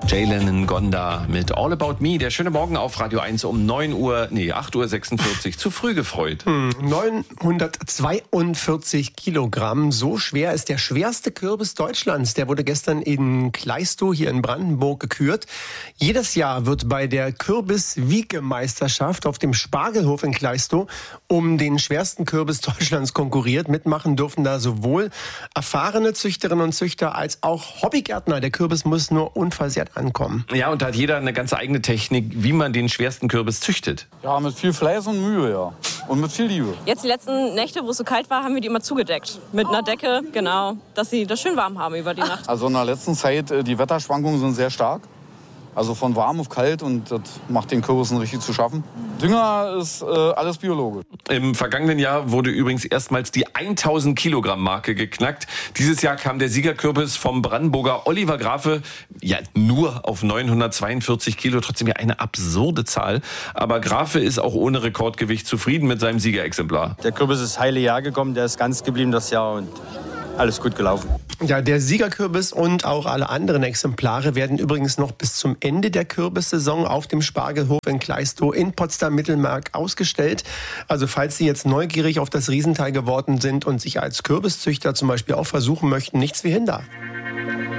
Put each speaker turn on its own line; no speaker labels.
Jalen Gonda mit All About Me. Der schöne Morgen auf Radio 1 um 8:46 Uhr. Zu früh gefreut.
942 Kilogramm. So schwer ist der schwerste Kürbis Deutschlands. Der wurde gestern in Klaistow hier in Brandenburg gekürt. Jedes Jahr wird bei der Kürbis-Wiegemeisterschaft auf dem Spargelhof in Klaistow um den schwersten Kürbis Deutschlands konkurriert. Mitmachen dürfen da sowohl erfahrene Züchterinnen und Züchter als auch Hobbygärtner. Der Kürbis muss nur unversehrt ankommen.
Ja, und da hat jeder eine ganz eigene Technik, wie man den schwersten Kürbis züchtet.
Ja, mit viel Fleiß und Mühe, ja. Und mit viel Liebe.
Jetzt die letzten Nächte, wo es so kalt war, haben wir die immer zugedeckt. Mit einer Decke, genau, dass sie das schön warm haben über die Nacht.
Also in der letzten Zeit, die Wetterschwankungen sind sehr stark. Also von warm auf kalt und das macht den Kürbissen richtig zu schaffen. Dünger ist alles biologisch.
Im vergangenen Jahr wurde übrigens erstmals die 1000 Kilogramm Marke geknackt. Dieses Jahr kam der Siegerkürbis vom Brandenburger Oliver Grafe ja nur auf 942 Kilo. Trotzdem ja eine absurde Zahl. Aber Grafe ist auch ohne Rekordgewicht zufrieden mit seinem Siegerexemplar.
Der Kürbis ist heile Jahr gekommen, der ist ganz geblieben das Jahr und alles gut gelaufen.
Ja, der Siegerkürbis und auch alle anderen Exemplare werden übrigens noch bis zum Ende der Kürbissaison auf dem Spargelhof in Klaistow in Potsdam-Mittelmark ausgestellt. Also falls Sie jetzt neugierig auf das Riesenteil geworden sind und sich als Kürbiszüchter zum Beispiel auch versuchen möchten, nichts wie Hinder.